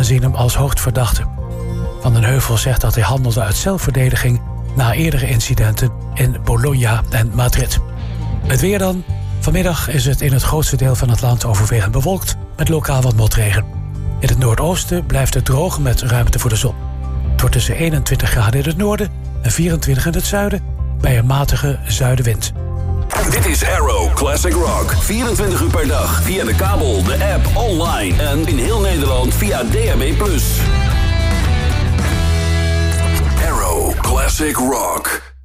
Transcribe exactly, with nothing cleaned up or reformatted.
zien hem als hoofdverdachte. Van den Heuvel zegt dat hij handelde uit zelfverdediging na eerdere incidenten in Bologna en Madrid. Het weer dan. Vanmiddag is het in het grootste deel van het land overwegend bewolkt met lokaal wat motregen. In het noordoosten blijft het droog met ruimte voor de zon. Het wordt tussen eenentwintig graden in het noorden en vierentwintig in het zuiden bij een matige zuidenwind. Dit is Arrow Classic Rock. vierentwintig uur per dag via de kabel, de app, online en in heel Nederland via D A B plus. Arrow Classic Rock.